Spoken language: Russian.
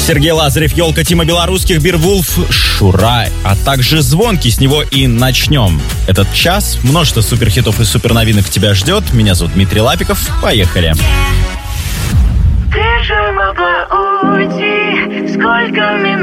Сергей Лазарев, «Елка», Тима Белорусских, Бирвулф, «Шура», а также «Звонкий». С него и начнем этот час. Множество суперхитов и суперновинок тебя ждет. Меня зовут Дмитрий Лапиков. Поехали. Ты же могла уйти, сколько минут